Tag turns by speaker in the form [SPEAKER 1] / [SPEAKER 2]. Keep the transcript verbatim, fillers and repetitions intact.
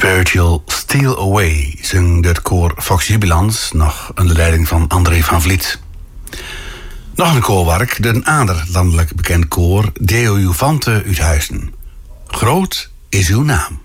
[SPEAKER 1] Spiritual Steal Away zong het koor Fox Jubilans, nog onder leiding van André van Vliet. Nog een koorwerk, de ander landelijk bekend koor Deo Juvante uit Huizen. Groot is uw naam.